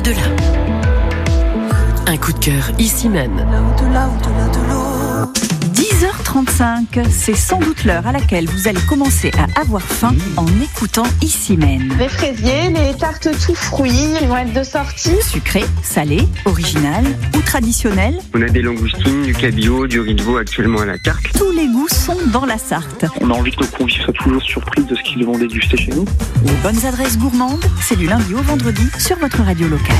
au-delà. Un coup de cœur ici même. 10h35, c'est sans doute l'heure à laquelle vous allez commencer à avoir faim en écoutant Ici Mène. Les fraisiers, les tartes tout fruits, ils vont être de sortie. Sucré, salé, original ou traditionnel. On a des langoustines, du cabillaud, du riz de veau actuellement à la carte. Tous les goûts sont dans la Sarthe. On a envie que nos convives soient toujours surpris de ce qu'ils vont déguster chez nous. Les bonnes adresses gourmandes, c'est du lundi au vendredi sur votre radio locale.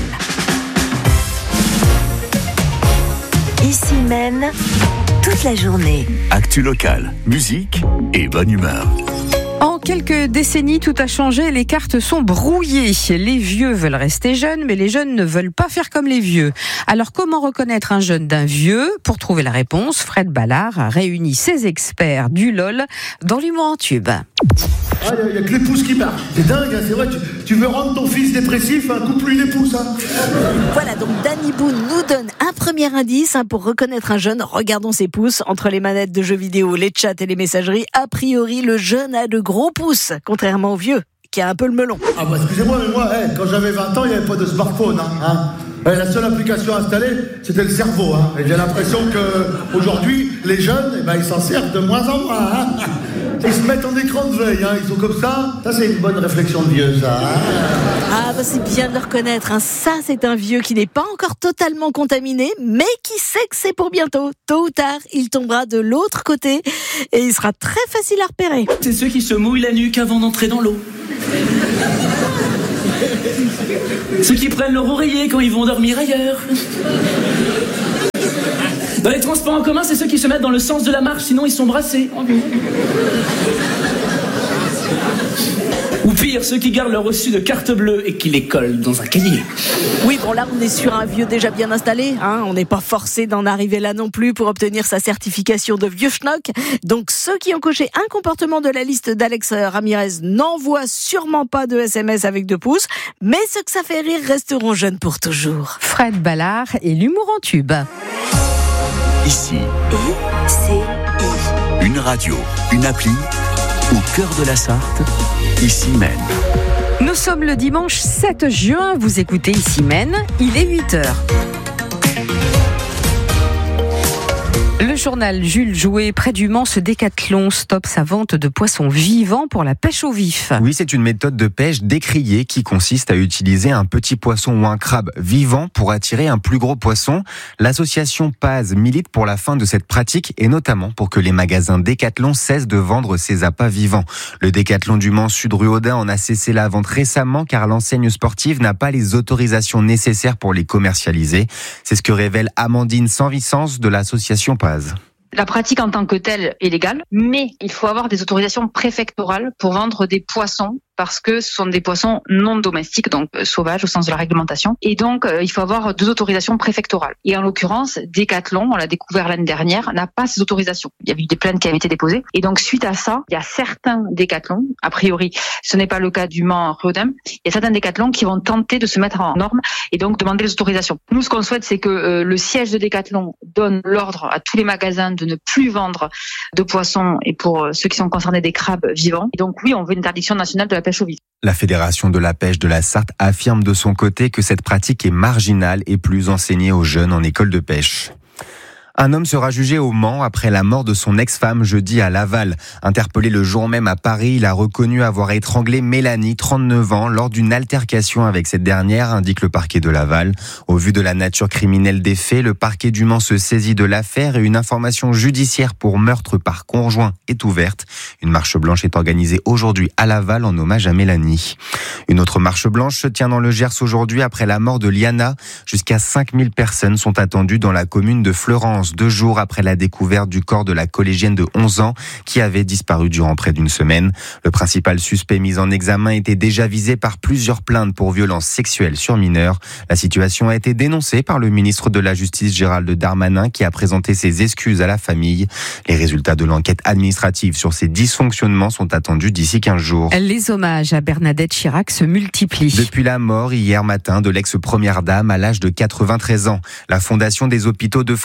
Ici Mène, toute la journée. Actu locale, musique et bonne humeur. En quelques décennies, tout a changé, les cartes sont brouillées. Les vieux veulent rester jeunes, mais les jeunes ne veulent pas faire comme les vieux. Alors comment reconnaître un jeune d'un vieux ? Pour trouver la réponse, Fred Ballard a réuni ses experts du LOL dans l'humour en tube. Il n'y a que les pouces qui marchent. C'est dingue, hein, c'est vrai. Tu veux rendre ton fils dépressif, coupe-lui les pouces. Voilà, donc Danny Boone nous donne un premier indice pour reconnaître un jeune. Regardons ses pouces. Entre les manettes de jeux vidéo, les chats et les messageries, a priori, le jeune a de gros pouces, contrairement au vieux, qui a un peu le melon. Ah bah excusez-moi, mais moi, quand j'avais 20 ans, il n'y avait pas de smartphone. La seule application installée, c'était le cerveau. Et j'ai l'impression qu'aujourd'hui, les jeunes, ils s'en servent de moins en moins. Ils se mettent en écran de veille, ils sont comme ça. Ça, c'est une bonne réflexion de vieux, ça. Ah, bah c'est bien de le reconnaître. Ça, c'est un vieux qui n'est pas encore totalement contaminé, mais qui sait que c'est pour bientôt. Tôt ou tard, il tombera de l'autre côté et il sera très facile à repérer. C'est ceux qui se mouillent la nuque avant d'entrer dans l'eau. Ceux qui prennent leur oreiller quand ils vont dormir ailleurs. Dans les transports en commun, c'est ceux qui se mettent dans le sens de la marche, sinon ils sont brassés. Ou pire, ceux qui gardent leur reçu de carte bleue et qui les collent dans un cahier. Oui, bon là, on est sur un vieux déjà bien installé. On n'est pas forcé d'en arriver là non plus pour obtenir sa certification de vieux schnock. Donc ceux qui ont coché un comportement de la liste d'Alex Ramirez n'envoient sûrement pas de SMS avec 2 pouces. Mais ceux que ça fait rire resteront jeunes pour toujours. Fred Ballard et l'humour en tube. Ici, I-C-I. une radio, une appli, au cœur de la Sarthe, Ici Mène. Nous sommes le dimanche 7 juin, vous écoutez Ici Mène, il est 8h. Le journal Jules Jouet, près du Mans, ce Décathlon stoppe sa vente de poissons vivants pour la pêche au vif. Oui, c'est une méthode de pêche décriée qui consiste à utiliser un petit poisson ou un crabe vivant pour attirer un plus gros poisson. L'association Paz milite pour la fin de cette pratique et notamment pour que les magasins Décathlon cessent de vendre ces appâts vivants. Le Décathlon du Mans Sud rue Audin en a cessé la vente récemment car l'enseigne sportive n'a pas les autorisations nécessaires pour les commercialiser. C'est ce que révèle Amandine Sanvicens de l'association Paz. La pratique en tant que telle est légale, mais il faut avoir des autorisations préfectorales pour vendre des poissons parce que ce sont des poissons non domestiques, donc sauvages au sens de la réglementation. Et donc, il faut avoir 2 autorisations préfectorales. Et en l'occurrence, Décathlon, on l'a découvert l'année dernière, n'a pas ces autorisations. Il y avait eu des plaintes qui avaient été déposées. Et donc, suite à ça, il y a certains Décathlon, a priori, ce n'est pas le cas du Mans rue Audin, il y a certains Décathlon qui vont tenter de se mettre en norme et donc demander les autorisations. Nous, ce qu'on souhaite, c'est que le siège de Décathlon donne l'ordre à tous les magasins de ne plus vendre de poissons et pour ceux qui sont concernés des crabes vivants. Et donc, oui, on veut une interdiction nationale de la pêche au vif. La Fédération de la pêche de la Sarthe affirme de son côté que cette pratique est marginale et plus enseignée aux jeunes en école de pêche. Un homme sera jugé au Mans après la mort de son ex-femme jeudi à Laval. Interpellé le jour même à Paris, il a reconnu avoir étranglé Mélanie, 39 ans, lors d'une altercation avec cette dernière, indique le parquet de Laval. Au vu de la nature criminelle des faits, le parquet du Mans se saisit de l'affaire et une information judiciaire pour meurtre par conjoint est ouverte. Une marche blanche est organisée aujourd'hui à Laval en hommage à Mélanie. Une autre marche blanche se tient dans le Gers aujourd'hui après la mort de Liana. Jusqu'à 5000 personnes sont attendues dans la commune de Fleurance. 2 jours après la découverte du corps de la collégienne de 11 ans qui avait disparu durant près d'une semaine. Le principal suspect mis en examen était déjà visé par plusieurs plaintes pour violences sexuelles sur mineurs. La situation a été dénoncée par le ministre de la Justice Gérald Darmanin qui a présenté ses excuses à la famille. Les résultats de l'enquête administrative sur ces dysfonctionnements sont attendus d'ici 15 jours. Les hommages à Bernadette Chirac se multiplient. Depuis la mort hier matin de l'ex-première dame à l'âge de 93 ans, la Fondation des hôpitaux de France, à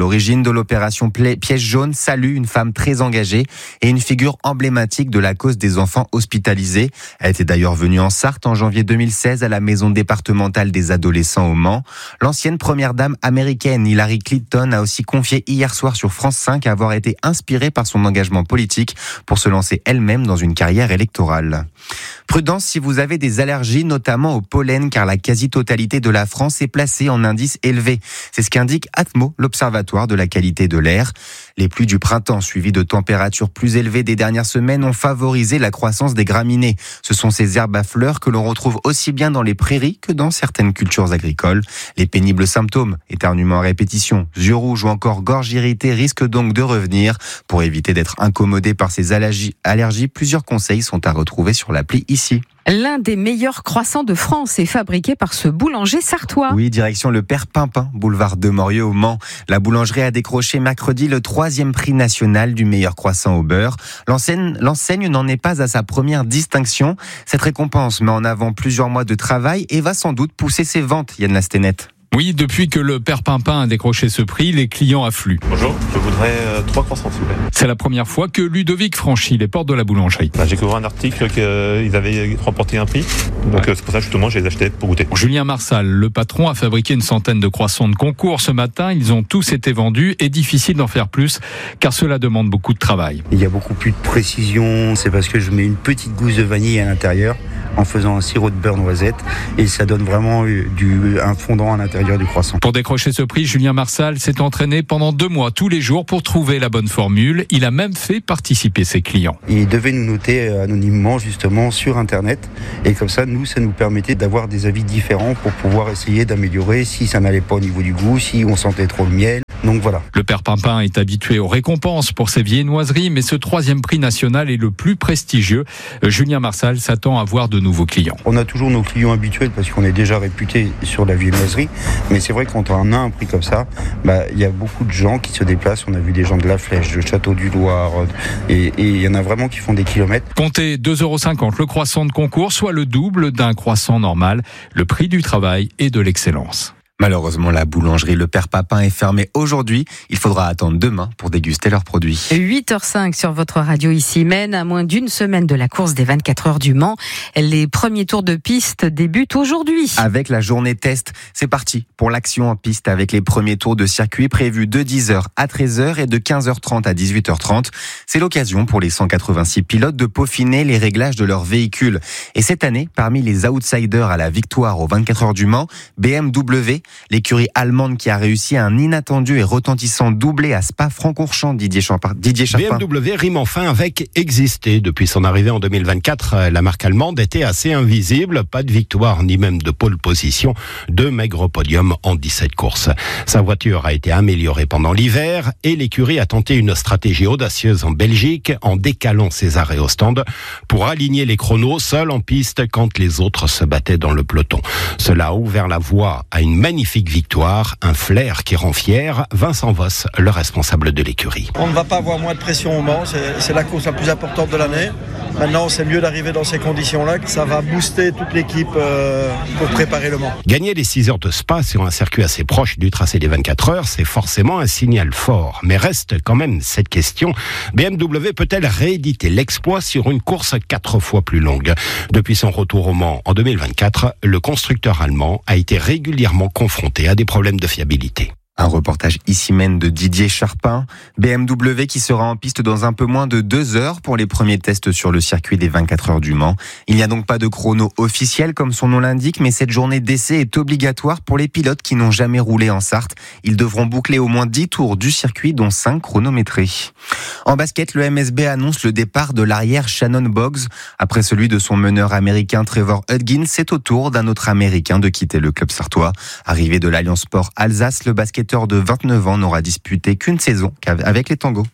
l'origine de l'opération Piège jaune salue une femme très engagée et une figure emblématique de la cause des enfants hospitalisés. Elle était d'ailleurs venue en Sarthe en janvier 2016 à la maison départementale des adolescents au Mans. L'ancienne première dame américaine Hillary Clinton a aussi confié hier soir sur France 5 avoir été inspirée par son engagement politique pour se lancer elle-même dans une carrière électorale. Prudence si vous avez des allergies, notamment au pollen, car la quasi-totalité de la France est placée en indice élevé. C'est ce qu'indique Atmo, l'Observatoire de la qualité de l'air. Les pluies du printemps, suivies de températures plus élevées des dernières semaines, ont favorisé la croissance des graminées. Ce sont ces herbes à fleurs que l'on retrouve aussi bien dans les prairies que dans certaines cultures agricoles. Les pénibles symptômes, éternuements à répétition, yeux rouges ou encore gorge irritée risquent donc de revenir. Pour éviter d'être incommodé par ces allergies, plusieurs conseils sont à retrouver sur l'appli ici. L'un des meilleurs croissants de France est fabriqué par ce boulanger sartois. Oui, direction le Père Pimpin, boulevard de Morieux au Mans. La boulangerie a décroché mercredi le 3e prix national du meilleur croissant au beurre. L'enseigne n'en est pas à sa première distinction. Cette récompense met en avant plusieurs mois de travail et va sans doute pousser ses ventes, Yann Lastenette. Oui, depuis que le Père Pimpin a décroché ce prix, les clients affluent. Bonjour, je voudrais 3 croissants s'il vous plaît. C'est la première fois que Ludovic franchit les portes de la boulangerie. J'ai couvert un article qu'ils avaient remporté un prix, donc c'est pour ça justement je les ai achetés pour goûter. Julien Marsal, le patron, a fabriqué une centaine de croissants de concours ce matin. Ils ont tous été vendus et difficile d'en faire plus car cela demande beaucoup de travail. Il y a beaucoup plus de précision, c'est parce que je mets une petite gousse de vanille à l'intérieur en faisant un sirop de beurre noisette et ça donne vraiment un fondant à l'intérieur du croissant. Pour décrocher ce prix, Julien Marsal s'est entraîné pendant 2 mois tous les jours pour trouver la bonne formule. Il a même fait participer ses clients. Il devait nous noter anonymement justement sur Internet et comme ça, ça nous permettait d'avoir des avis différents pour pouvoir essayer d'améliorer si ça n'allait pas au niveau du goût, si on sentait trop le miel. Donc voilà. Le Père Pimpin est habitué aux récompenses pour ses viennoiseries, mais ce 3e prix national est le plus prestigieux. Julien Marsal s'attend à voir de nouveaux clients. On a toujours nos clients habituels parce qu'on est déjà réputé sur la viennoiserie, mais c'est vrai que quand on a un prix comme ça, il y a beaucoup de gens qui se déplacent. On a vu des gens de La Flèche, de Château du Loir, et il y en a vraiment qui font des kilomètres. Comptez 2,50 € le croissant de concours, soit le double d'un croissant normal. Le prix du travail et de l'excellence. Malheureusement, la boulangerie Le Père Pimpin est fermée aujourd'hui. Il faudra attendre demain pour déguster leurs produits. 8h05 sur votre radio ici Maine, à moins d'une semaine de la course des 24 heures du Mans. Les premiers tours de piste débutent aujourd'hui. Avec la journée test, c'est parti pour l'action en piste avec les premiers tours de circuit prévus de 10h à 13h et de 15h30 à 18h30. C'est l'occasion pour les 186 pilotes de peaufiner les réglages de leur véhicule. Et cette année, parmi les outsiders à la victoire aux 24 heures du Mans, BMW, l'écurie allemande qui a réussi un inattendu et retentissant doublé à Spa-Francorchamps, Didier Charpin. BMW rime enfin avec exister. Depuis son arrivée en 2024, la marque allemande était assez invisible. Pas de victoire ni même de pole position. 2 maigres podiums en 17 courses. Sa voiture a été améliorée pendant l'hiver et l'écurie a tenté une stratégie audacieuse en Belgique en décalant ses arrêts au stand pour aligner les chronos seuls en piste quand les autres se battaient dans le peloton. Cela a ouvert la voie à une magnifique victoire, un flair qui rend fier Vincent Voss, le responsable de l'écurie. On ne va pas avoir moins de pression au Mans, c'est la course la plus importante de l'année. Maintenant, c'est mieux d'arriver dans ces conditions-là, que ça va booster toute l'équipe pour préparer le Mans. Gagner les 6 heures de Spa sur un circuit assez proche du tracé des 24 heures, c'est forcément un signal fort. Mais reste quand même cette question, BMW peut-elle rééditer l'exploit sur une course 4 fois plus longue ? Depuis son retour au Mans en 2024, le constructeur allemand a été régulièrement confronté à des problèmes de fiabilité. Un reportage ici Maine de Didier Charpin. BMW qui sera en piste dans un peu moins de 2 heures pour les premiers tests sur le circuit des 24 heures du Mans. Il n'y a donc pas de chrono officiel comme son nom l'indique, mais cette journée d'essai est obligatoire pour les pilotes qui n'ont jamais roulé en Sarthe. Ils devront boucler au moins 10 tours du circuit, dont 5 chronométrés. En basket, le MSB annonce le départ de l'arrière Shannon Boggs. Après celui de son meneur américain Trevor Hudgins, c'est au tour d'un autre américain de quitter le club sartois. Arrivé de l'Alliance Sport Alsace, le basketteur de 29 ans n'aura disputé qu'une saison avec les Tangos.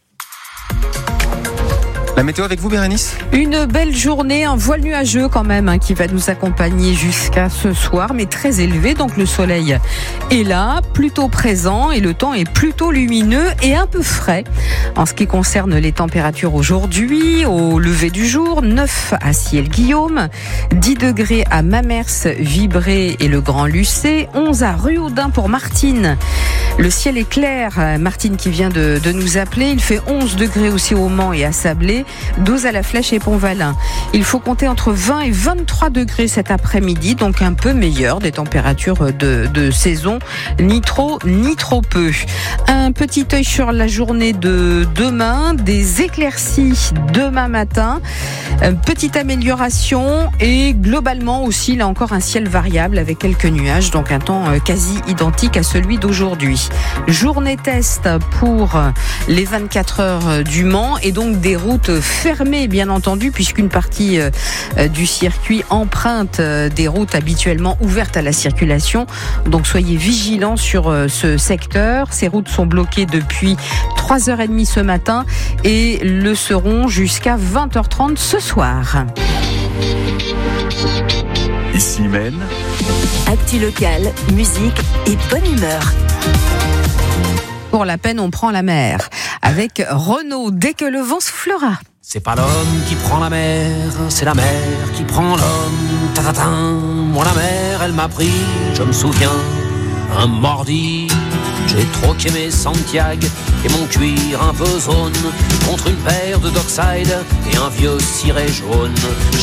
La météo avec vous, Bérénice ? Une belle journée, un voile nuageux quand même qui va nous accompagner jusqu'à ce soir, mais très élevé, donc le soleil est là, plutôt présent et le temps est plutôt lumineux et un peu frais. En ce qui concerne les températures aujourd'hui, au lever du jour, 9 à Ciel-Guillaume, 10 degrés à Mamers, Vibré et le Grand Lucé, 11 à Ruaudin pour Martine. Le ciel est clair, Martine qui vient de nous appeler. Il fait 11 degrés aussi au Mans et à Sablé, 12 à la Flèche et Pont-Valin. Il faut compter entre 20 et 23 degrés cet après-midi, donc un peu meilleur des températures de saison, ni trop ni trop peu. Un petit œil sur la journée de demain, des éclaircies demain matin, petite amélioration et globalement aussi là encore un ciel variable avec quelques nuages, donc un temps quasi identique à celui d'aujourd'hui. Journée test pour les 24 heures du Mans et donc des routes fermées bien entendu puisqu'une partie du circuit emprunte des routes habituellement ouvertes à la circulation. Donc soyez vigilants sur ce secteur. Ces routes sont bloquées depuis 3h30 ce matin et le seront jusqu'à 20h30 ce soir. Ici même, Actu locale, musique et bonne humeur. Pour la peine, on prend la mer. Avec Renaud, dès que le vent soufflera. C'est pas l'homme qui prend la mer, c'est la mer qui prend l'homme. Ta-ta-ta. Moi la mer, elle m'a pris, je me souviens, un mardi. J'ai troqué mes Santiago et mon cuir un peu zone contre une paire de Dockside et un vieux ciré jaune.